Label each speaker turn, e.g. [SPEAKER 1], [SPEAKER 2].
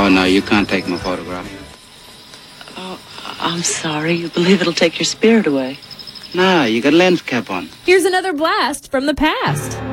[SPEAKER 1] Oh, no, you can't take my photograph.
[SPEAKER 2] Oh, I'm sorry. You believe it'll take your spirit away?
[SPEAKER 1] No, you got a lens cap on.
[SPEAKER 3] Here's another blast from the past.